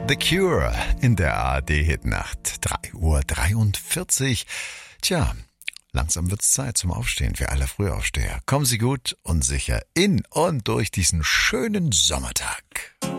The Cure in der ARD-Hitnacht. 3:43 Uhr. Tja, langsam wird's Zeit zum Aufstehen für alle Frühaufsteher. Kommen Sie gut und sicher in und durch diesen schönen Sommertag.